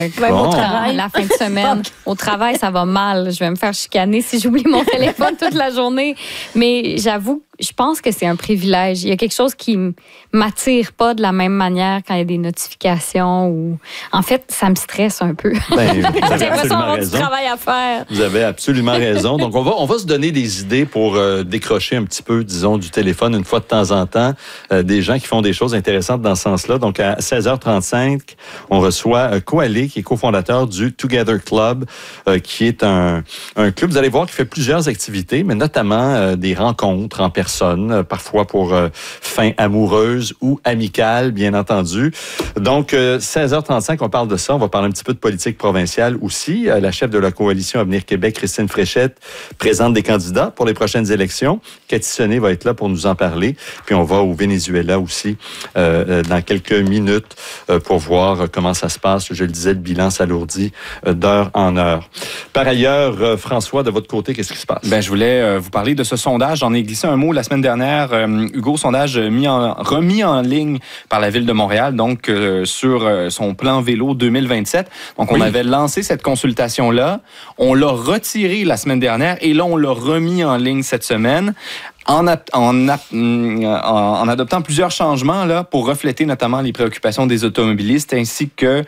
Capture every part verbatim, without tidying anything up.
Même Bon. au travail. La fin de semaine. Au travail, ça va mal. Je vais me faire chicaner si j'oublie mon téléphone toute la journée. Mais j'avoue, je pense que c'est un privilège. Il y a quelque chose qui m'attire pas de la même manière quand il y a des notifications. Ou... En fait, ça me stresse un peu. Ben, vous avez J'ai l'impression absolument d'avoir du raison. travail à faire. Vous avez absolument raison. Donc, on va, on va se donner des idées pour euh, décrocher un petit peu, disons, du téléphone une fois de temps en temps. Euh, des gens qui font des choses intéressantes dans ce sens-là. Donc, à seize heures trente-cinq, on reçoit euh, Koalé, qui est cofondateur du Together Club, euh, qui est un, un club, vous allez voir, qui fait plusieurs activités, mais notamment euh, des rencontres en personne, euh, parfois pour euh, fin amoureuse ou amicale, bien entendu. Donc, euh, seize heures trente-cinq, on parle de ça. On va parler un petit peu de politique provinciale aussi. Euh, la chef de la coalition Avenir Québec, Christine Fréchette, présente des candidats pour les prochaines élections. Cathy Sonnet va être là pour nous en parler. Puis on va au Venezuela aussi euh, dans quelques minutes euh, pour voir comment ça se passe. Je le disais, le bilan s'alourdit euh, d'heure en heure. Par ailleurs, euh, François, de votre côté, qu'est-ce qui se passe? Ben, je voulais euh, vous parler de ce sondage. J'en ai glissé un mot la semaine dernière. Euh, Hugo, sondage mis en, remis en ligne par la Ville de Montréal, donc euh, sur euh, son plan vélo deux mille vingt-sept. Donc, on Oui. avait lancé cette consultation-là. On l'a retiré la semaine dernière et là, on l'a remis en ligne cette semaine. En, ap- en, ap- en, en adoptant plusieurs changements là, pour refléter notamment les préoccupations des automobilistes ainsi que,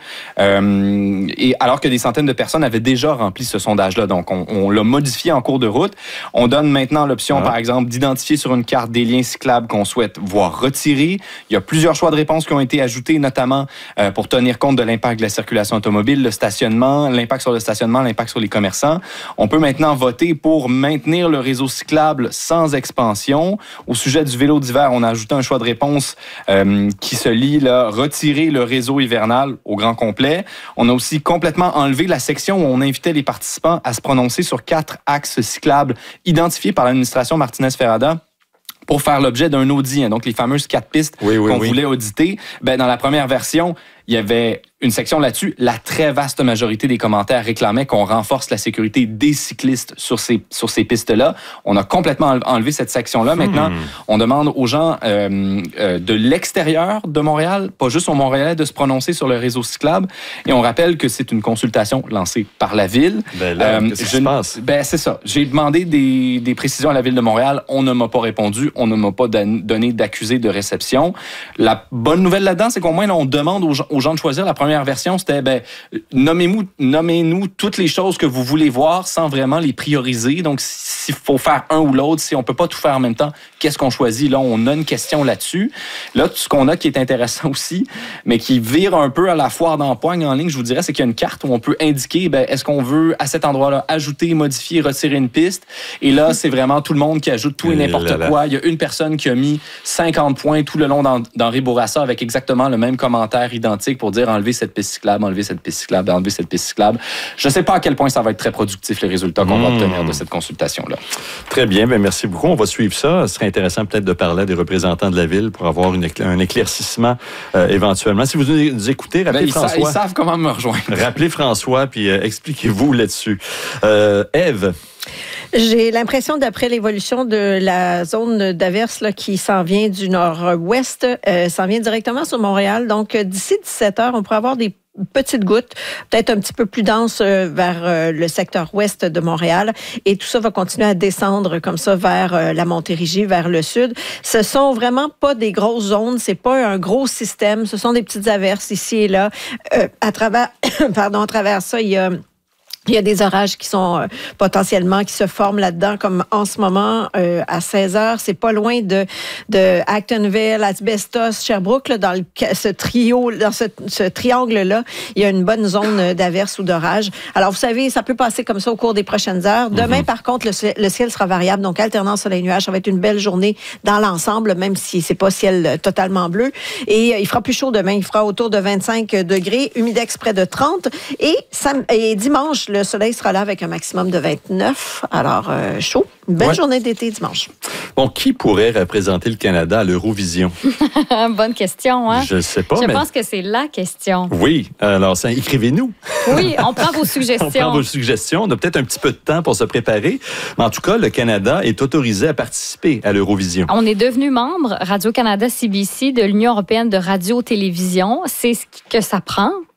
euh, et alors que des centaines de personnes avaient déjà rempli ce sondage-là. Donc, on, on l'a modifié en cours de route. On donne maintenant l'option, Ah. par exemple, d'identifier sur une carte des liens cyclables qu'on souhaite voir retirés. Il y a plusieurs choix de réponses qui ont été ajoutés, notamment euh, pour tenir compte de l'impact de la circulation automobile, le stationnement, l'impact sur le stationnement, l'impact sur les commerçants. On peut maintenant voter pour maintenir le réseau cyclable sans expansion. Au sujet du vélo d'hiver, on a ajouté un choix de réponse euh, qui se lit là, retirer le réseau hivernal au grand complet. On a aussi complètement enlevé la section où on invitait les participants à se prononcer sur quatre axes cyclables identifiés par l'administration Martinez-Ferrada pour faire l'objet d'un audit. Hein, donc, les fameuses quatre pistes Oui, oui, qu'on oui. voulait auditer. Ben, dans la première version, il y avait une section là-dessus. La très vaste majorité des commentaires réclamaient qu'on renforce la sécurité des cyclistes sur ces, sur ces pistes-là. On a complètement enlevé cette section-là. Maintenant, Hmm. on demande aux gens euh, euh, de l'extérieur de Montréal, pas juste aux Montréalais, de se prononcer sur le réseau cyclable. Et on rappelle que c'est une consultation lancée par la Ville. Ben là, Euh, qu'est-ce qui je- se passe? Ben, c'est ça. J'ai demandé des, des précisions à la Ville de Montréal. On ne m'a pas répondu. On ne m'a pas don- donné d'accusé de réception. La bonne nouvelle là-dedans, c'est qu'au moins, là, on demande aux gens, aux gens de choisir. La première version, c'était, ben, nommez-nous, nommez-nous toutes les choses que vous voulez voir sans vraiment les prioriser. Donc, s'il faut faire un ou l'autre, si on peut pas tout faire en même temps, qu'est-ce qu'on choisit? Là, on a une question là-dessus. Là, ce qu'on a qui est intéressant aussi, mais qui vire un peu à la foire d'empoigne en ligne, je vous dirais, c'est qu'il y a une carte où on peut indiquer, ben, est-ce qu'on veut, à cet endroit-là, ajouter, modifier, retirer une piste? Et là, c'est vraiment tout le monde qui ajoute tout et n'importe Là, là. quoi. Il y a une personne qui a mis cinquante points tout le long d'Hen- d'Henri Bourassa avec exactement le même commentaire identique pour dire enlever cette piste cyclable, enlever cette piste cyclable, enlever cette piste cyclable. Je ne sais pas à quel point ça va être très productif, les résultats qu'on va Mmh. obtenir de cette consultation-là. Très bien, bien, merci beaucoup. On va suivre ça. Ce serait intéressant peut-être de parler à des représentants de la Ville pour avoir une écla- un éclaircissement euh, éventuellement. Si vous nous écoutez, rappelez Ben, ils, sa- François. ils savent comment me rejoindre. Rappelez François, puis euh, expliquez-vous là-dessus. Euh, Ève, J'ai l'impression, d'après l'évolution de la zone d'averse là, qui s'en vient du nord-ouest, euh, s'en vient directement sur Montréal. Donc, euh, d'ici dix-sept heures, on pourrait avoir des petites gouttes, peut-être un petit peu plus denses euh, vers euh, le secteur ouest de Montréal. Et tout ça va continuer à descendre comme ça vers euh, la Montérégie, vers le sud. Ce sont vraiment pas des grosses zones, c'est pas un gros système, ce sont des petites averses ici et là. Euh, à travers, pardon, à travers ça, il y a Il y a des orages qui sont euh, potentiellement, qui se forment là-dedans, comme en ce moment, euh, à seize heures. C'est pas loin de, de Actonville, Asbestos, Sherbrooke, là, dans le, ce trio, dans ce, ce triangle-là. Il y a une bonne zone d'averse ou d'orage. Alors, vous savez, ça peut passer comme ça au cours des prochaines heures. Demain, mm-hmm. par contre, le, le ciel sera variable, donc alternant soleil-nuage. Ça va être une belle journée dans l'ensemble, même si c'est pas ciel totalement bleu. Et euh, il fera plus chaud demain. Il fera autour de vingt-cinq degrés, humidex près de trente. Et, sam- et dimanche, le soleil sera là avec un maximum de vingt-neuf. Alors, euh, chaud. Une belle ouais. journée d'été dimanche. Bon, qui pourrait représenter le Canada à l'Eurovision? Bonne question, hein? Je ne sais pas, Je mais... pense que c'est la question. Oui. Alors, ça, écrivez-nous. Oui, on prend vos suggestions. On prend vos suggestions. On a peut-être un petit peu de temps pour se préparer. Mais en tout cas, le Canada est autorisé à participer à l'Eurovision. On est devenu membre Radio-Canada C B C de l'Union européenne de radio-télévision. C'est ce que ça prend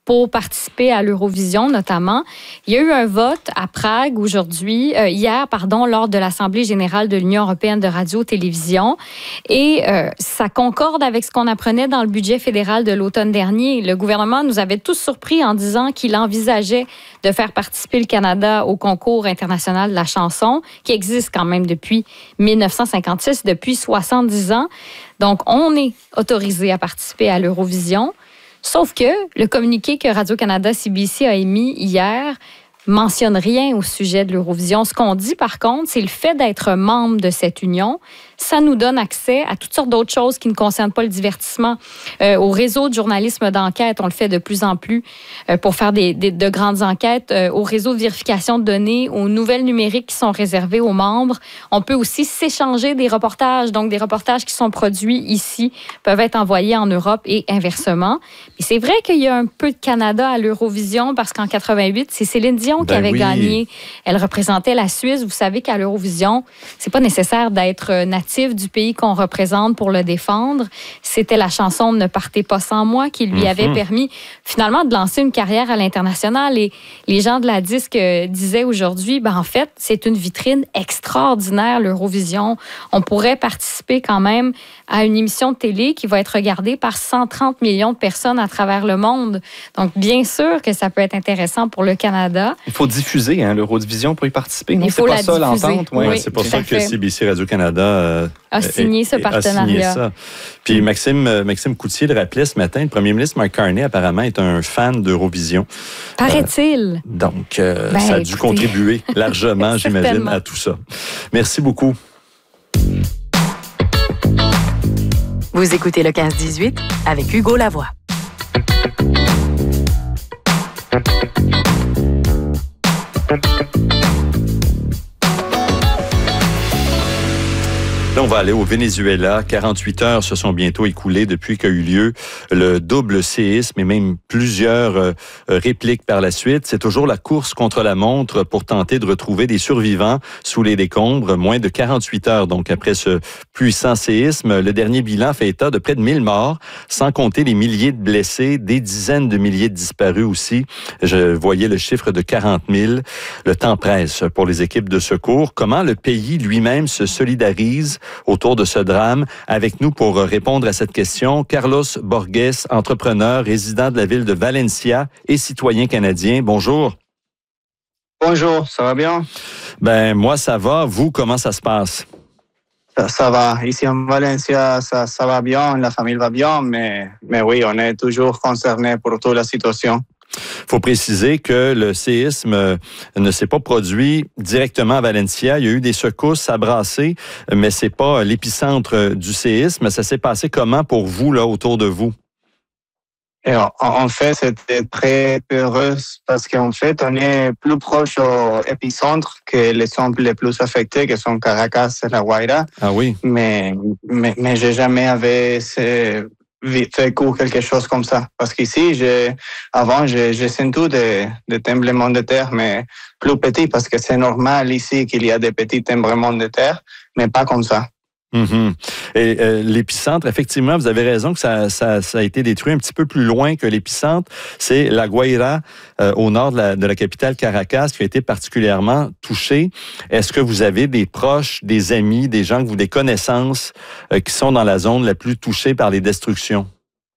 pour participer à l'Eurovision notamment. Il y a eu un vote à Prague aujourd'hui, euh, hier, pardon, lors de l'Assemblée générale de l'Union européenne de radio-télévision. Et euh, ça concorde avec ce qu'on apprenait dans le budget fédéral de l'automne dernier. Le gouvernement nous avait tous surpris en disant qu'il envisageait de faire participer le Canada au concours international de la chanson, qui existe quand même depuis dix-neuf cent cinquante-six, depuis soixante-dix ans. Donc, on est autorisé à participer à l'Eurovision. Sauf que le communiqué que Radio-Canada C B C a émis hier mentionne rien au sujet de l'Eurovision. Ce qu'on dit, par contre, c'est le fait d'être membre de cette union. Ça nous donne accès à toutes sortes d'autres choses qui ne concernent pas le divertissement. Euh, au réseau de journalisme d'enquête, on le fait de plus en plus euh, pour faire des, des, de grandes enquêtes. Euh, au réseau de vérification de données, aux nouvelles numériques qui sont réservées aux membres. On peut aussi s'échanger des reportages. Donc, des reportages qui sont produits ici peuvent être envoyés en Europe et inversement. Mais c'est vrai qu'il y a un peu de Canada à l'Eurovision parce qu'en quatre-vingt-huit, c'est Céline Dion qui ben avait oui. gagné. Elle représentait la Suisse. Vous savez qu'à l'Eurovision, c'est pas nécessaire d'être natif du pays qu'on représente pour le défendre. C'était la chanson « Ne partez pas sans moi » qui lui avait mm-hmm. permis finalement de lancer une carrière à l'international. Et les gens de la disque disaient aujourd'hui, ben en fait, c'est une vitrine extraordinaire, l'Eurovision. On pourrait participer quand même à une émission de télé qui va être regardée par cent trente millions de personnes à travers le monde. Donc, bien sûr que ça peut être intéressant pour le Canada. Il faut diffuser hein, l'Eurovision pour y participer. Il faut la pas diffuser. Ça, l'entente. Ouais, oui, c'est pour tout ça à que fait. C B C Radio-Canada euh, a signé ce partenariat. A signé ça. Puis Maxime, Maxime Coutier le rappelait ce matin, le premier ministre Mark Carney apparemment est un fan d'Eurovision. Paraît-il. Euh, donc, euh, ben, ça a dû écoutez. contribuer largement, j'imagine, à tout ça. Merci beaucoup. Vous écoutez le quinze dix-huit avec Hugo Lavoie. Là, on va aller au Venezuela. quarante-huit heures se sont bientôt écoulées depuis qu'a eu lieu le double séisme et même plusieurs euh, répliques par la suite. C'est toujours la course contre la montre pour tenter de retrouver des survivants sous les décombres. Moins de quarante-huit heures, donc, après ce puissant séisme. Le dernier bilan fait état de près de mille morts, sans compter les milliers de blessés, des dizaines de milliers de disparus aussi. Je voyais le chiffre de quarante mille. Le temps presse pour les équipes de secours. Comment le pays lui-même se solidarise autour de ce drame? Avec nous pour répondre à cette question, Carlos Borges, entrepreneur, résident de la ville de Valencia et citoyen canadien. Bonjour. Bonjour, ça va bien? Ben moi, ça va. Vous, comment ça se passe? Ça, ça va. Ici en Valencia, ça, ça va bien, la famille va bien, mais, mais oui, on est toujours concerné pour toute la situation. Il faut préciser que le séisme ne s'est pas produit directement à Valencia. Il y a eu des secousses à Brasser, mais c'est pas l'épicentre du séisme. Ça s'est passé comment pour vous, là, autour de vous? Et en, en fait, c'était très heureux parce qu'en fait, on est plus proche au épicentre que les centres les plus affectés, qui sont Caracas et La Guaira. Ah oui? Mais, mais, mais j'ai jamais avait ce... fait quelque chose comme ça. Parce qu'ici, j'ai, avant, j'ai, j'ai senti des, des tremblements de terre, mais plus petits, parce que c'est normal ici qu'il y a des petits tremblements de terre, mais pas comme ça. Mm-hmm. Et euh, l'épicentre, effectivement, vous avez raison que ça, ça, ça a été détruit un petit peu plus loin que l'épicentre. C'est La Guaira, euh, au nord de la, de la capitale Caracas, qui a été particulièrement touchée. Est-ce que vous avez des proches, des amis, des gens que vous, des connaissances euh, qui sont dans la zone la plus touchée par les destructions?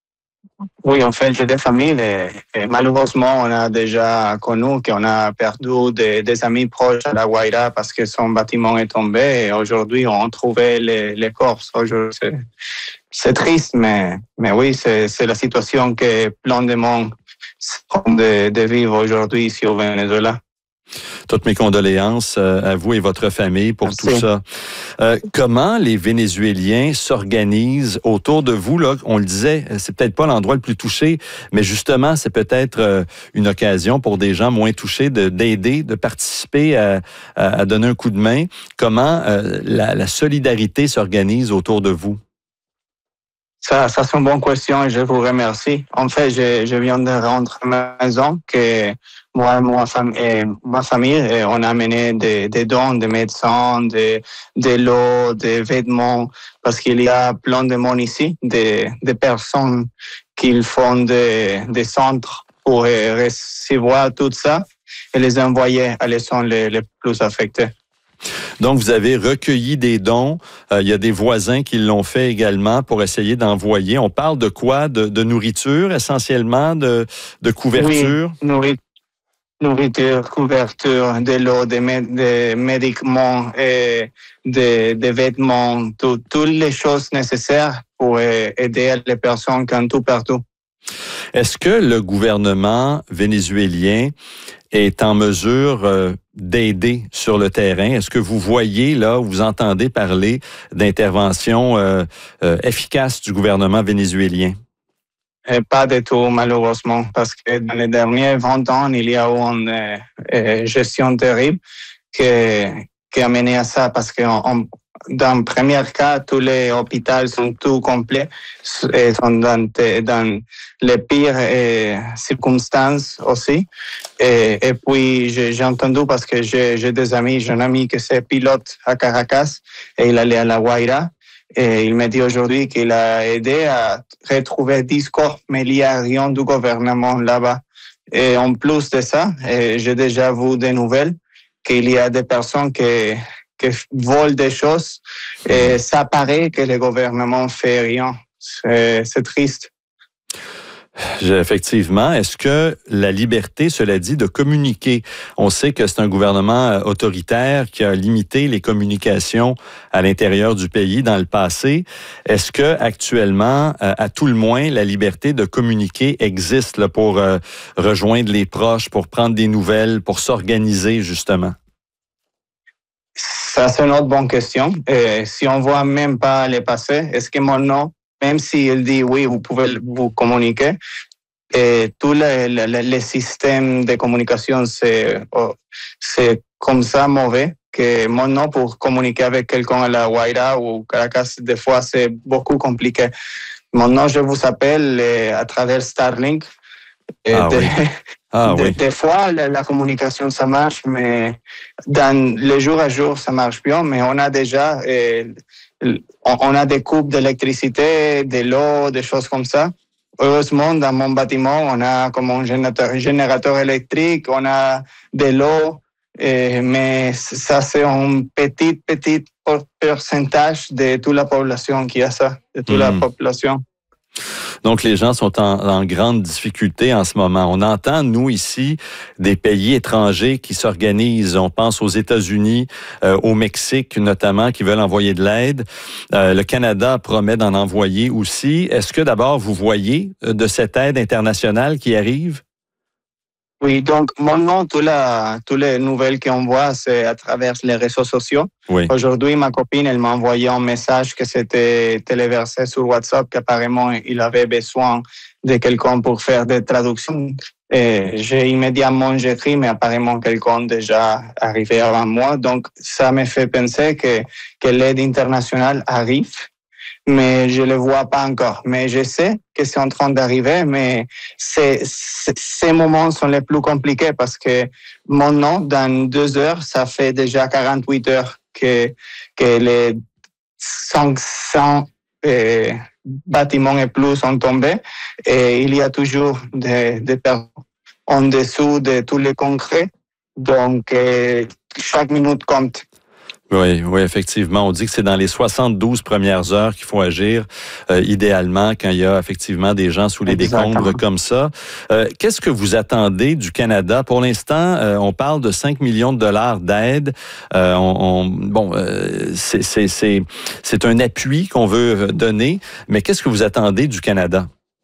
Oui, en fait, j'ai des familles et, et malheureusement, on a déjà connu qu'on a perdu des, des amis proches à La Guaira parce que son bâtiment est tombé et aujourd'hui, on a trouvé les, les corps. C'est, c'est triste, mais, mais oui, c'est, c'est la situation que plein de monde sont de, de vivre aujourd'hui ici au Venezuela. Toutes mes condoléances à vous et votre famille pour Merci. Tout ça. Euh, comment les Vénézuéliens s'organisent autour de vous? Là, on le disait, c'est peut-être pas l'endroit le plus touché, mais justement, c'est peut-être euh, une occasion pour des gens moins touchés de, d'aider, de participer à, à, à donner un coup de main. Comment euh, la, la solidarité s'organise autour de vous? Ça, ça c'est une bonne question et je vous remercie. En fait, je, je viens de rentrer à la maison que moi et ma famille, ma famille on a amené des, des dons de médecins, de, de l'eau, des vêtements, parce qu'il y a plein de monde ici, des, des personnes qui font des, des centres pour recevoir tout ça et les envoyer à les zones les, les plus affectées. Donc, vous avez recueilli des dons. Euh, il y a des voisins qui l'ont fait également pour essayer d'envoyer. On parle de quoi? De, de nourriture essentiellement, de, de couverture? Oui, nourriture. Nourriture, couverture, de l'eau, des, mé- des médicaments, et des, des vêtements, tout, toutes les choses nécessaires pour aider les personnes qui ont tout partout. Est-ce que le gouvernement vénézuélien est en mesure euh, d'aider sur le terrain? Est-ce que vous voyez, là, vous entendez parler d'interventions euh, euh, efficaces du gouvernement vénézuélien? Et pas du tout, malheureusement, parce que dans les derniers vingt ans, il y a eu une euh, euh, gestion terrible qui, qui a mené à ça, parce que on, dans le premier cas, tous les hôpitaux sont tout complets et sont dans, dans les pires euh, circonstances aussi. Et, et puis, j'ai, j'ai entendu, parce que j'ai, j'ai des amis, j'ai un ami qui est pilote à Caracas et il allait à la Guaira. Et il m'a dit aujourd'hui qu'il a aidé à retrouver dix corps, mais il n'y a rien du gouvernement là-bas. Et en plus de ça, j'ai déjà vu des nouvelles qu'il y a des personnes qui, qui volent des choses et ça paraît que le gouvernement ne fait rien. C'est, c'est triste. Effectivement. Est-ce que la liberté, cela dit, de communiquer, on sait que c'est un gouvernement autoritaire qui a limité les communications à l'intérieur du pays dans le passé. Est-ce que actuellement, à tout le moins, la liberté de communiquer existe là, pour euh, rejoindre les proches, pour prendre des nouvelles, pour s'organiser justement? Ça, c'est une autre bonne question. Et si on voit même pas le passé, est-ce que mon nom, même s'il dit oui, vous pouvez vous communiquer, et tous les, les, les systèmes de communication, c'est, c'est comme ça mauvais, que mon nom pour communiquer avec quelqu'un à la Guaira ou Caracas, des fois, c'est beaucoup compliqué. Mon nom, je vous appelle à travers Starlink. Ah, de, oui. Ah, de, oui. Des fois, la, la communication, ça marche, mais dans le jour à jour, ça marche bien, mais on a déjà... Eh, on a des coupes d'électricité, de l'eau, des choses comme ça. Heureusement, dans mon bâtiment, on a comme un générateur, générateur électrique, on a de l'eau, et, mais ça, c'est un petit, petit pourcentage de toute la population qui a ça, de toute mmh. la population. Donc, les gens sont en, en grande difficulté en ce moment. On entend, nous, ici, des pays étrangers qui s'organisent. On pense aux États-Unis, euh, au Mexique notamment, qui veulent envoyer de l'aide. Euh, le Canada promet d'en envoyer aussi. Est-ce que, d'abord, vous voyez de cette aide internationale qui arrive? Oui, donc, mon nom, toutes les nouvelles qu'on voit, c'est à travers les réseaux sociaux. Oui. Aujourd'hui, ma copine, elle m'a envoyé un message que c'était téléversé sur WhatsApp, qu'apparemment, il avait besoin de quelqu'un pour faire des traductions. Et j'ai immédiatement écrit, mais apparemment, quelqu'un déjà arrivé avant moi. Donc, ça me fait penser que, que l'aide internationale arrive, mais je ne le vois pas encore. Mais je sais que c'est en train d'arriver, mais c'est, c'est, ces moments sont les plus compliqués parce que mon nom, dans deux heures, ça fait déjà quarante-huit heures que, que les cinq cents euh, bâtiments et plus sont tombés. Et il y a toujours des, des personnes en dessous de tous les concrets. Donc, euh, chaque minute compte. Oui, oui, effectivement. On dit que c'est dans les soixante-douze premières heures qu'il faut agir, euh, idéalement, quand il y a effectivement des gens sous les Exactement. décombres comme ça. Euh, qu'est-ce que vous attendez du Canada? Pour l'instant, euh, on parle de cinq millions de dollars d'aide. Euh, on, on, bon, euh, c'est, c'est, c'est, c'est un appui qu'on veut donner, mais qu'est-ce que vous attendez du Canada?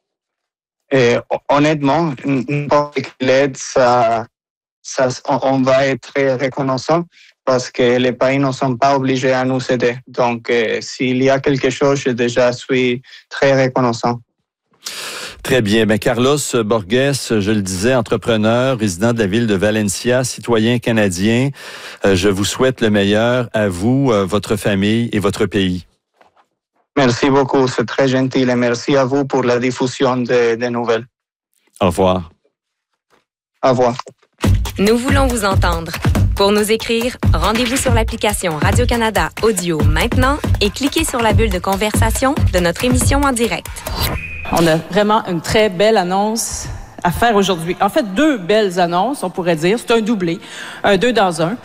Et, honnêtement, n'importe quelle aide, ça, ça, on va être très reconnaissant. Parce que les pays ne sont pas obligés à nous aider. Donc, euh, s'il y a quelque chose, je déjà suis très reconnaissant. Très bien. Ben, Carlos Borges, je le disais, entrepreneur, résident de la ville de Valencia, citoyen canadien. Euh, je vous souhaite le meilleur à vous, euh, votre famille et votre pays. Merci beaucoup. C'est très gentil. Et merci à vous pour la diffusion des de nouvelles. Au revoir. Au revoir. Nous voulons vous entendre. Pour nous écrire, rendez-vous sur l'application Radio-Canada Audio maintenant et cliquez sur la bulle de conversation de notre émission en direct. On a vraiment une très belle annonce à faire aujourd'hui. En fait, deux belles annonces, on pourrait dire. C'est un doublé, un deux dans un.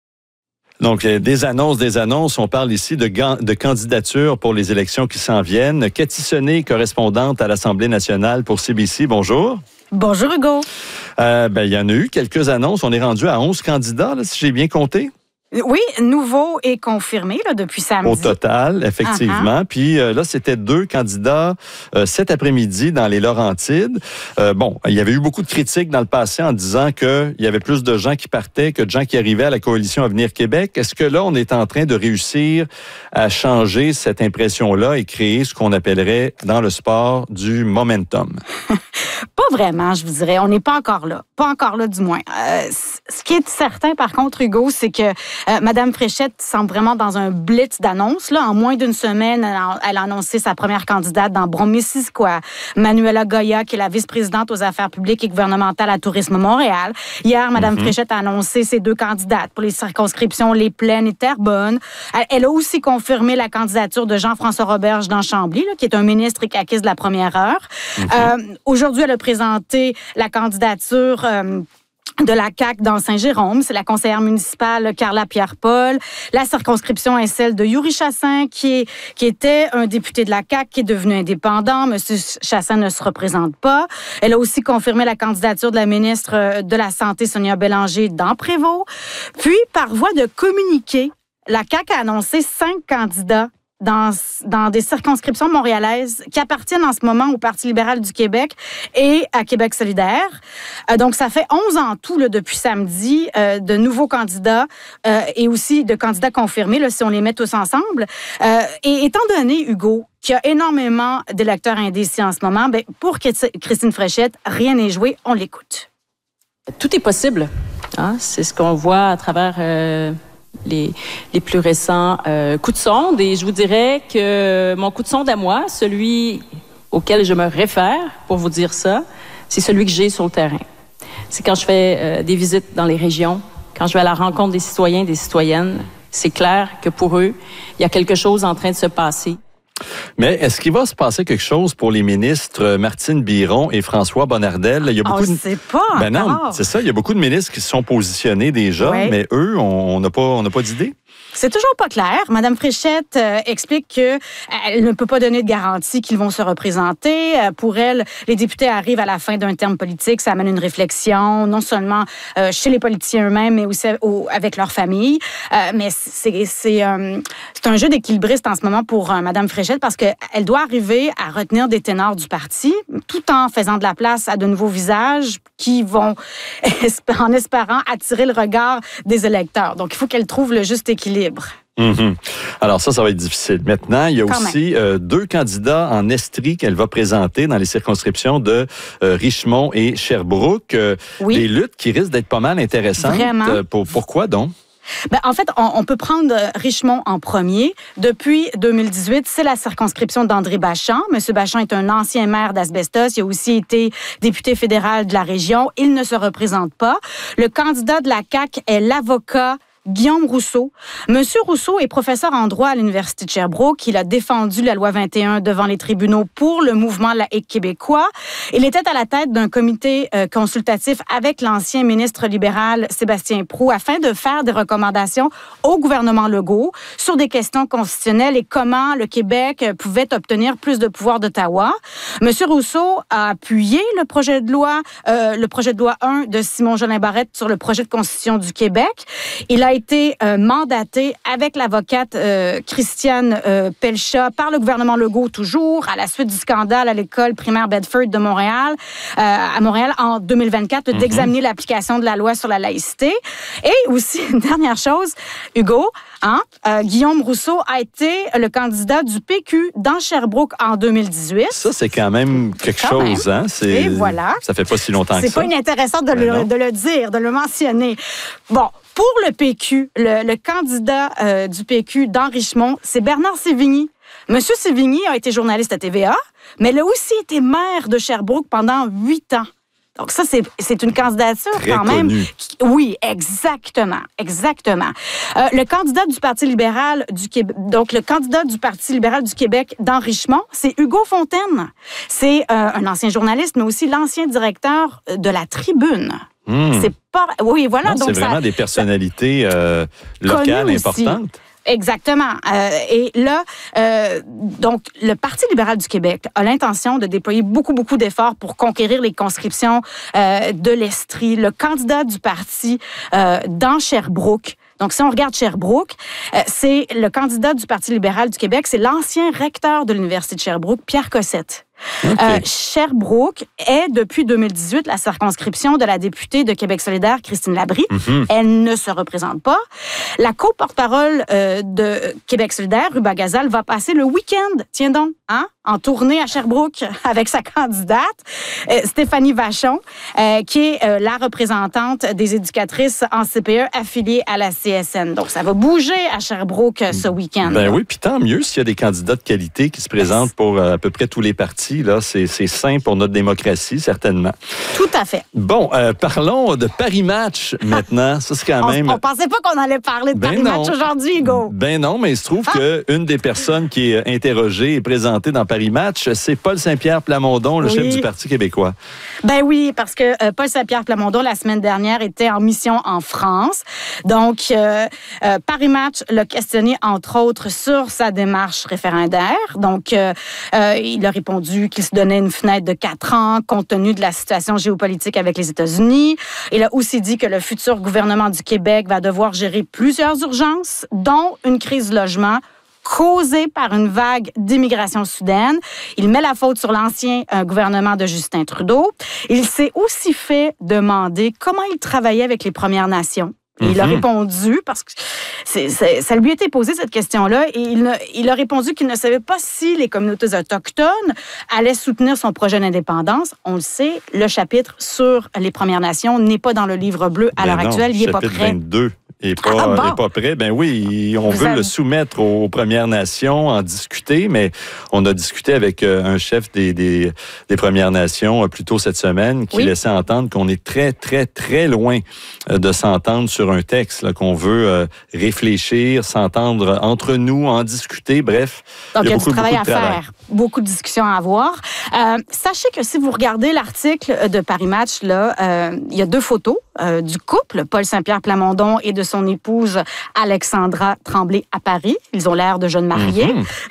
Donc, des annonces, des annonces. On parle ici de, de candidatures pour les élections qui s'en viennent. Cathy Sonnet, correspondante à l'Assemblée nationale pour C B C. Bonjour. Bonjour, Hugo. Euh, ben, il y en a eu quelques annonces. On est rendu à onze candidats, là, si j'ai bien compté. Oui, nouveau et confirmé là, depuis samedi. Au total, effectivement. Uh-huh. Puis euh, là, c'était deux candidats euh, cet après-midi dans les Laurentides. Euh, bon, il y avait eu beaucoup de critiques dans le passé en disant qu'il y avait plus de gens qui partaient que de gens qui arrivaient à la coalition Avenir Québec. Est-ce que là, on est en train de réussir à changer cette impression-là et créer ce qu'on appellerait dans le sport du momentum? Pas vraiment, je vous dirais. On n'est pas encore là. Pas encore là, du moins. Euh, ce qui est certain, par contre, Hugo, c'est que euh, Mme Fréchette semble vraiment dans un blitz d'annonces. Là, en moins d'une semaine, elle a, elle a annoncé sa première candidate dans Brome-Missisquoi, Manuela Goya, qui est la vice-présidente aux affaires publiques et gouvernementales à Tourisme Montréal. Hier, Mme Mm-hmm. Fréchette a annoncé ses deux candidates pour les circonscriptions Les Plaines et Terrebonne. Elle, elle a aussi confirmé la candidature de Jean-François Roberge dans Chambly, là, qui est un ministre caquiste de la première heure. Mm-hmm. Euh, aujourd'hui, elle a présenté la candidature euh, de la C A Q dans Saint-Jérôme. C'est la conseillère municipale Carla Pierre-Paul. La circonscription est celle de Yuri Chassin, qui, est, qui était un député de la C A Q, qui est devenu indépendant. Monsieur Chassin ne se représente pas. Elle a aussi confirmé la candidature de la ministre de la Santé, Sonia Bélanger, dans Prévost. Puis, par voie de communiqué, la C A Q a annoncé cinq candidats Dans, dans des circonscriptions montréalaises qui appartiennent en ce moment au Parti libéral du Québec et à Québec solidaire. Euh, donc, ça fait onze en tout là, depuis samedi euh, de nouveaux candidats euh, et aussi de candidats confirmés, là, si on les met tous ensemble. Euh, et étant donné, Hugo, qu'il y a énormément d'électeurs indécis en ce moment, bien, pour Christine Fréchette, rien n'est joué. On l'écoute. Tout est possible. Hein? C'est ce qu'on voit à travers... Euh... Les, les plus récents euh, coups de sonde. Et je vous dirais que mon coup de sonde à moi, celui auquel je me réfère pour vous dire ça, c'est celui que j'ai sur le terrain. C'est quand je fais euh, des visites dans les régions, quand je vais à la rencontre des citoyens et des citoyennes, c'est clair que pour eux, il y a quelque chose en train de se passer. Mais est-ce qu'il va se passer quelque chose pour les ministres Martine Biron et François Bonnardel? Il y a beaucoup on ne de... sait pas ben encore. Non, c'est ça. Il y a beaucoup de ministres qui se sont positionnés déjà, ouais. Mais eux, on n'a pas, on n'a pas d'idée. C'est toujours pas clair. Madame Fréchette euh, explique que elle ne peut pas donner de garantie qu'ils vont se représenter. Euh, pour elle, les députés arrivent à la fin d'un terme politique. Ça amène une réflexion, non seulement euh, chez les politiciens eux-mêmes, mais aussi au, avec leur famille. Euh, mais c'est, c'est, euh, c'est un jeu d'équilibriste en ce moment pour euh, Madame Fréchette parce qu'elle doit arriver à retenir des ténors du parti, tout en faisant de la place à de nouveaux visages qui vont, en espérant, attirer le regard des électeurs. Donc, il faut qu'elle trouve le juste équilibre. Mm-hmm. Alors ça, ça va être difficile. Maintenant, il y a Quand aussi euh, deux candidats en Estrie qu'elle va présenter dans les circonscriptions de euh, Richmond et Sherbrooke. Euh, oui. Des luttes qui risquent d'être pas mal intéressantes. Vraiment. Euh, pour, pourquoi donc? Ben, en fait, on, on peut prendre Richmond en premier. Depuis deux mille dix-huit, c'est la circonscription d'André Bachand. Monsieur Bachand est un ancien maire d'Asbestos. Il a aussi été député fédéral de la région. Il ne se représente pas. Le candidat de la C A Q est l'avocat Guillaume Rousseau. Monsieur Rousseau est professeur en droit à l'Université de Sherbrooke. Il a défendu la loi vingt et un devant les tribunaux pour le mouvement laïque québécois. Il était à la tête d'un comité euh, consultatif avec l'ancien ministre libéral Sébastien Proulx afin de faire des recommandations au gouvernement Legault sur des questions constitutionnelles et comment le Québec pouvait obtenir plus de pouvoir d'Ottawa. Monsieur Rousseau a appuyé le projet de loi, euh, le projet de loi un de Simon-Jolin Barrette sur le projet de constitution du Québec. Il a été euh, mandaté avec l'avocate euh, Christiane euh, Pelcha par le gouvernement Legault toujours, à la suite du scandale à l'école primaire Bedford de Montréal, euh, à Montréal en deux mille vingt-quatre, mm-hmm. d'examiner l'application de la loi sur la laïcité. Et aussi, une dernière chose, Hugo, hein, euh, Guillaume Rousseau a été le candidat du P Q dans Sherbrooke en deux mille dix-huit. Ça, c'est quand même quelque quand chose, même. Hein? C'est... Et voilà. Ça fait pas si longtemps c'est que ça. C'est pas inintéressant de le, de le dire, de le mentionner. Bon, pour le P Q, le, le candidat euh, du P Q dans Richmond, c'est Bernard Sévigny. Monsieur Sévigny a été journaliste à T V A, mais il a aussi été maire de Sherbrooke pendant huit ans. Donc ça, c'est, c'est une candidature Très quand même. connue. Qui, oui, exactement, exactement. Euh, le candidat du Parti libéral du Québec, donc le candidat du Parti libéral du Québec dans Richemont, c'est Hugo Fontaine. C'est euh, un ancien journaliste, mais aussi l'ancien directeur de la Tribune. Mmh. C'est pas, oui, voilà. Non, donc c'est ça, vraiment des personnalités euh, locales Connu importantes. aussi. Exactement. Euh, et là, euh, donc, le Parti libéral du Québec a l'intention de déployer beaucoup, beaucoup d'efforts pour conquérir les conscriptions euh, de l'Estrie. Le candidat du parti euh, dans Sherbrooke, donc, si on regarde Sherbrooke, euh, c'est le candidat du Parti libéral du Québec, c'est l'ancien recteur de l'Université de Sherbrooke, Pierre Cossette. Okay. Euh, Sherbrooke est, depuis deux mille dix-huit, la circonscription de la députée de Québec solidaire, Christine Labrie. Mm-hmm. Elle ne se représente pas. La co-porte-parole euh, de Québec solidaire, Ruba Gazal, va passer le week-end, tiens donc, hein, en tournée à Sherbrooke avec sa candidate, euh, Stéphanie Vachon, euh, qui est euh, la représentante des éducatrices en C P E affiliées à la C S N. Donc, ça va bouger à Sherbrooke euh, ce week-end. Ben oui, puis tant mieux s'il y a des candidats de qualité qui se présentent pour euh, à peu près tous les partis. Là, c'est, c'est sain pour notre démocratie, certainement. Tout à fait. Bon, euh, parlons de Paris Match maintenant. Ça, c'est quand même... On ne pensait pas qu'on allait parler de ben Paris non. Match aujourd'hui, Hugo. Ben non, mais il se trouve ah. qu'une des personnes qui est interrogée et présentée dans Paris Match, c'est Paul Saint-Pierre Plamondon, le oui. chef du Parti québécois. Ben oui, parce que euh, Paul Saint-Pierre Plamondon, la semaine dernière, était en mission en France. Donc, euh, euh, Paris Match l'a questionné, entre autres, sur sa démarche référendaire. Donc, euh, euh, il a répondu qu'il se donnait une fenêtre de quatre ans compte tenu de la situation géopolitique avec les États-Unis. Il a aussi dit que le futur gouvernement du Québec va devoir gérer plusieurs urgences, dont une crise du logement causée par une vague d'immigration soudaine. Il met la faute sur l'ancien euh, gouvernement de Justin Trudeau. Il s'est aussi fait demander comment il travaillait avec les Premières Nations. Et mm-hmm. il a répondu, parce que c'est, c'est, ça lui a été posé, cette question-là, et il, ne, il a répondu qu'il ne savait pas si les communautés autochtones allaient soutenir son projet d'indépendance. On le sait, le chapitre sur les Premières Nations n'est pas dans le livre bleu à ben l'heure non, actuelle, il n'est pas prêt. vingt-deux. Et pas, ah, bon. est pas prêt. Ben oui, on Vous veut avez... le soumettre aux Premières Nations, en discuter, mais on a discuté avec un chef des, des, des Premières Nations plus tôt cette semaine qui oui. laissait entendre qu'on est très, très, très loin de s'entendre sur un texte, là, qu'on veut euh, réfléchir, s'entendre entre nous, en discuter, bref. Donc, il y a, il y a beaucoup, du travail beaucoup de à travail. faire, beaucoup de discussions à avoir. Euh, sachez que si vous regardez l'article de Paris Match, là, euh, il y a deux photos euh, du couple, Paul Saint-Pierre Plamondon et de son épouse Alexandra Tremblay à Paris. Ils ont l'air de jeunes mariés.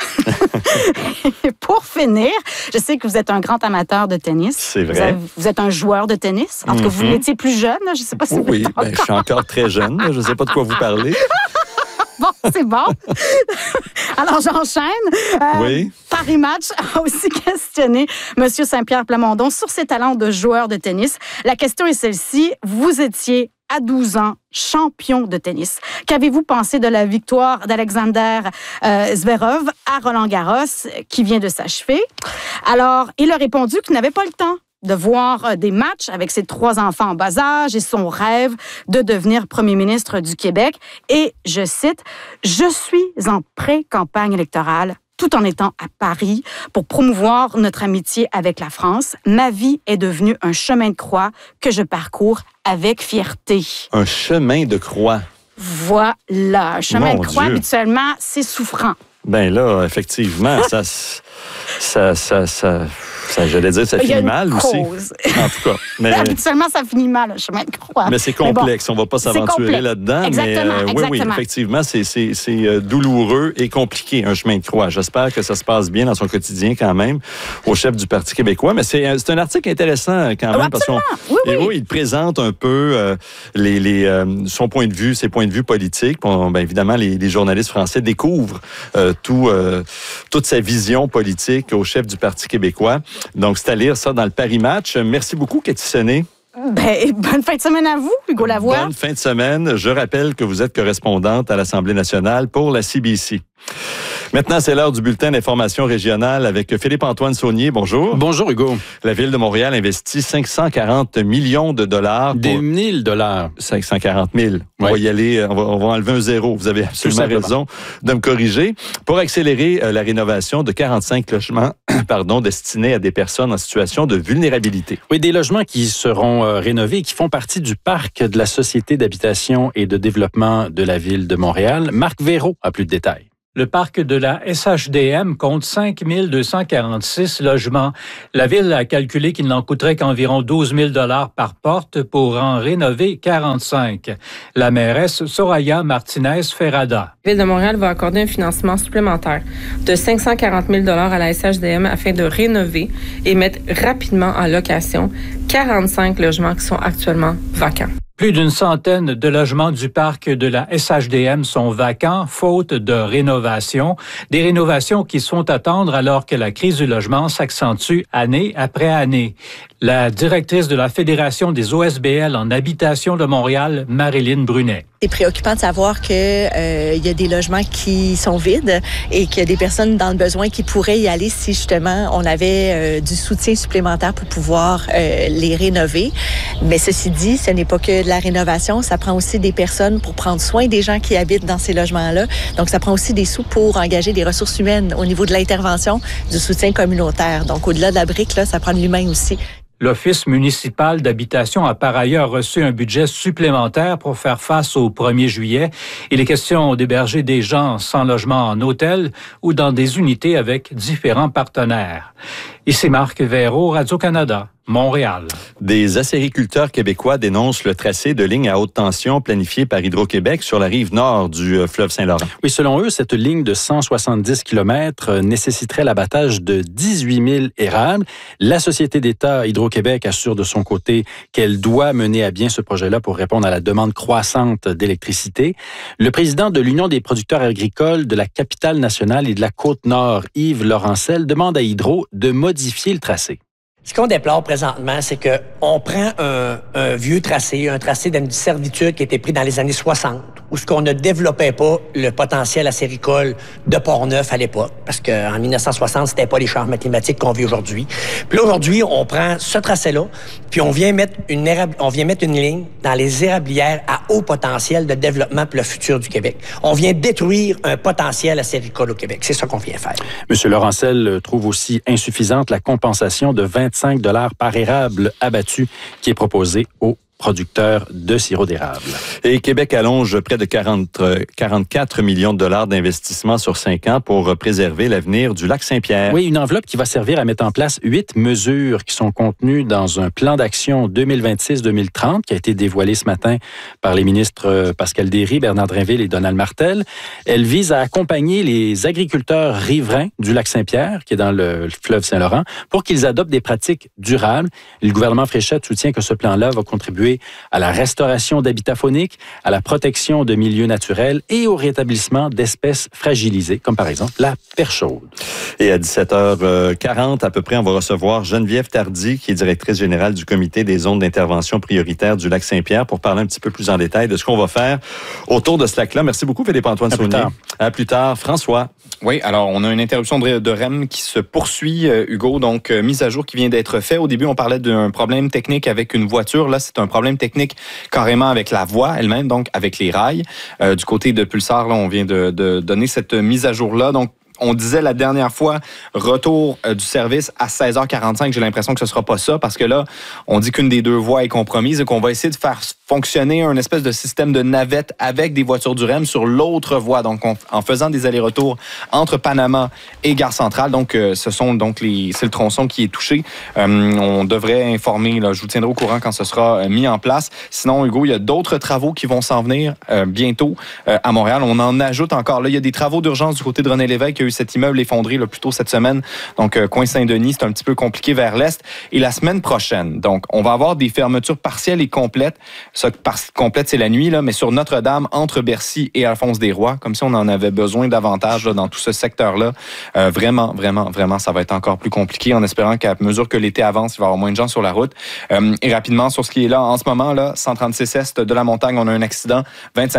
Mm-hmm. Pour finir, je sais que vous êtes un grand amateur de tennis. C'est vrai. Vous, avez, vous êtes un joueur de tennis. En tout cas, mm-hmm. vous l'étiez plus jeune. Je ne sais pas si oui, vous êtes encore... ben, je suis encore très jeune. Je ne sais pas de quoi vous parlez. Bon, c'est bon. Alors, j'enchaîne. Euh, oui. Paris Match a aussi questionné M. Saint-Pierre Plamondon sur ses talents de joueur de tennis. La question est celle-ci. Vous étiez à douze ans, champion de tennis. Qu'avez-vous pensé de la victoire d'Alexander euh, Zverev à Roland-Garros qui vient de s'achever? Alors, il a répondu qu'il n'avait pas le temps de voir des matchs avec ses trois enfants en bas âge et son rêve de devenir premier ministre du Québec. Et, je cite, « Je suis en pré-campagne électorale tout en étant à Paris pour promouvoir notre amitié avec la France. Ma vie est devenue un chemin de croix que je parcours avec fierté. » Un chemin de croix. Voilà. Un chemin Mon de croix, Dieu. habituellement, c'est souffrant. Ben là, effectivement, ça, ça, ça, ça, ça, j'allais dire, ça finit mal aussi. En tout cas. Mais, habituellement, ça finit mal, le chemin de croix. Mais c'est complexe. Mais bon, on ne va pas s'aventurer là-dedans. Exactement, mais euh, exactement. oui, oui, effectivement, c'est, c'est, c'est euh, douloureux et compliqué, un chemin de croix. J'espère que ça se passe bien dans son quotidien quand même, au chef du Parti québécois. Mais c'est, c'est un article intéressant quand même. Oh, parce qu'on, oui, oui. Et oui, il présente un peu euh, les, les, euh, son point de vue, ses points de vue politiques. Bon, ben, évidemment, les, les journalistes français découvrent euh, tout, euh, toute sa vision politique au chef du Parti québécois. Donc, c'est à lire ça dans le Paris Match. Merci beaucoup, Cathy Sonnet. Ben, bonne fin de semaine à vous, Hugo Lavoie. Bonne fin de semaine. Je rappelle que vous êtes correspondante à l'Assemblée nationale pour la C B C. Maintenant, c'est l'heure du bulletin d'information régionale avec Philippe-Antoine Saunier. Bonjour. Bonjour, Hugo. La Ville de Montréal investit cinq cent quarante millions de dollars. Des pour... mille dollars. cinq cent quarante mille. On oui. va y aller, on va, on va enlever un zéro. Vous avez absolument raison de me corriger. Pour accélérer euh, la rénovation de quarante-cinq logements pardon, destinés à des personnes en situation de vulnérabilité. Oui, des logements qui seront euh, rénovés et qui font partie du parc de la Société d'habitation et de développement de la Ville de Montréal. Marc Véraud a plus de détails. Le parc de la S H D M compte cinq mille deux cent quarante-six logements. La Ville a calculé qu'il n'en coûterait qu'environ douze mille dollars par porte pour en rénover quarante-cinq. La mairesse Soraya Martinez-Ferrada. La Ville de Montréal va accorder un financement supplémentaire de cinq cent quarante mille dollars à la S H D M afin de rénover et mettre rapidement en location quarante-cinq logements qui sont actuellement vacants. Plus d'une centaine de logements du parc de la S H D M sont vacants, faute de rénovation. Des rénovations qui se font attendre alors que la crise du logement s'accentue année après année. La directrice de la Fédération des O S B L en habitation de Montréal, Marilyn Brunet. C'est préoccupant de savoir qu'il euh, y a des logements qui sont vides et qu'il y a des personnes dans le besoin qui pourraient y aller si justement on avait euh, du soutien supplémentaire pour pouvoir euh, les rénover. Mais ceci dit, ce n'est pas que de la rénovation, ça prend aussi des personnes pour prendre soin des gens qui habitent dans ces logements-là. Donc ça prend aussi des sous pour engager des ressources humaines au niveau de l'intervention, du soutien communautaire. Donc au-delà de la brique, là, ça prend de l'humain aussi. L'Office municipal d'habitation a par ailleurs reçu un budget supplémentaire pour faire face au premier juillet. Il est question d'héberger des gens sans logement en hôtel ou dans des unités avec différents partenaires. Ici Marc Véraud, Radio-Canada, Montréal. Des acériculteurs québécois dénoncent le tracé de ligne à haute tension planifié par Hydro-Québec sur la rive nord du fleuve Saint-Laurent. Oui, selon eux, cette ligne de cent soixante-dix kilomètres nécessiterait l'abattage de dix-huit mille érables. La Société d'État Hydro-Québec assure de son côté qu'elle doit mener à bien ce projet-là pour répondre à la demande croissante d'électricité. Le président de l'Union des producteurs agricoles de la capitale nationale et de la Côte-Nord, Yves Laurencel, demande à Hydro de modifier le tracé. Ce qu'on déplore présentement, c'est qu'on prend un, un vieux tracé, un tracé d'une servitude qui a été pris dans les années soixante, où ce qu'on ne développait pas le potentiel acéricole de Port-Neuf à l'époque, parce qu'en mille neuf cent soixante, c'était pas les changements climatiques qu'on vit aujourd'hui. Puis là, aujourd'hui, on prend ce tracé-là, puis on vient mettre une érable, on vient mettre une ligne dans les érablières à haut potentiel de développement pour le futur du Québec. On vient détruire un potentiel acéricole au Québec. C'est ça qu'on vient faire. M. Laurencel trouve aussi insuffisante la compensation de vingt-cinq dollars par érable abattu qui est proposée aux producteurs de sirop d'érable. Et Québec allonge près de quarante, quarante-quatre millions de dollars d'investissement sur cinq ans pour préserver l'avenir du lac Saint-Pierre. Oui, une enveloppe qui va servir à mettre en place huit mesures qui sont contenues dans un plan d'action deux mille vingt-six deux mille trente qui a été dévoilé ce matin par les ministres Pascal Derry, Bernard Drinville et Donald Martel. Elle vise à accompagner les agriculteurs riverains du lac Saint-Pierre, qui est dans le fleuve Saint-Laurent, pour qu'ils adoptent des pratiques durables. Le gouvernement Fréchette soutient que ce plan-là va contribuer à la restauration d'habitats fauniques, à la protection de milieux naturels et au rétablissement d'espèces fragilisées, comme par exemple la perche chaude. Et à dix-sept heures quarante, à peu près, on va recevoir Geneviève Tardy, qui est directrice générale du comité des zones d'intervention prioritaire du lac Saint-Pierre, pour parler un petit peu plus en détail de ce qu'on va faire autour de ce lac-là. Merci beaucoup, Philippe-Antoine Saunier. À plus tard. À plus tard. François. Oui, alors on a une interruption de, de R E M qui se poursuit, euh, Hugo, donc euh, mise à jour qui vient d'être faite. Au début, on parlait d'un problème technique avec une voiture. Là, c'est un problème technique carrément avec la voie elle-même, donc avec les rails. Euh, du côté de Pulsar, là, on vient de, de donner cette mise à jour-là. Donc, on disait la dernière fois, retour euh, du service à seize heures quarante-cinq. J'ai l'impression que ce sera pas ça parce que là, on dit qu'une des deux voies est compromise et qu'on va essayer de faire fonctionner un espèce de système de navette avec des voitures du R E M sur l'autre voie. Donc, on, en faisant des allers-retours entre Panama et Gare Centrale. Donc, euh, ce sont donc les, c'est le tronçon qui est touché. Euh, on devrait informer, là, je vous tiendrai au courant quand ce sera mis en place. Sinon, Hugo, il y a d'autres travaux qui vont s'en venir euh, bientôt euh, à Montréal. On en ajoute encore. Là, il y a des travaux d'urgence du côté de René Lévesque. Il y a eu cet immeuble effondré là, plus tôt cette semaine. Donc, euh, coin Saint-Denis, c'est un petit peu compliqué vers l'est. Et la semaine prochaine, donc, on va avoir des fermetures partielles et complètes. Ça, par complète, c'est la nuit, là, mais sur Notre-Dame, entre Bercy et Alphonse-des-Rois, comme si on en avait besoin davantage là, dans tout ce secteur-là. Euh, vraiment, vraiment, vraiment, ça va être encore plus compliqué en espérant qu'à mesure que l'été avance, il va y avoir moins de gens sur la route. Euh, et rapidement, sur ce qui est là, en ce moment, là, cent trente-six Est de la Montagne, on a un accident. vingt-cinq Nord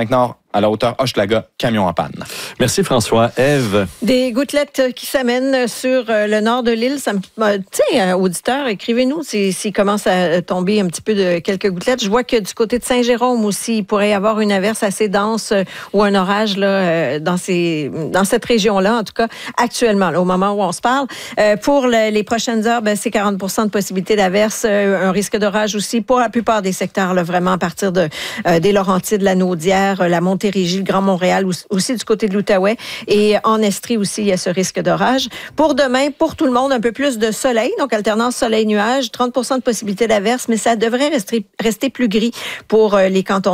à la hauteur Hochelaga, camion en panne. Merci François. Ève. Des gouttelettes qui s'amènent sur le nord de l'île. Ça me, tu sais, auditeurs, écrivez-nous s'il si commence à tomber un petit peu de quelques gouttelettes. Je vois que du côté de Saint-Jérôme aussi, il pourrait y avoir une averse assez dense ou un orage là, dans, ces, dans cette région-là, en tout cas actuellement, là, au moment où on se parle. Euh, pour le, les prochaines heures, ben, c'est quarante pour cent de possibilité d'averse, euh, un risque d'orage aussi pour la plupart des secteurs, là, vraiment à partir de, euh, des Laurentides, la Naudière, la Montérégie, le Grand Montréal, aussi du côté de l'Outaouais. Et en Estrie aussi, il y a ce risque d'orage. Pour demain, pour tout le monde, un peu plus de soleil, donc alternance soleil-nuage, trente pour cent de possibilité d'averse, mais ça devrait rester, rester plus gris pour les cantons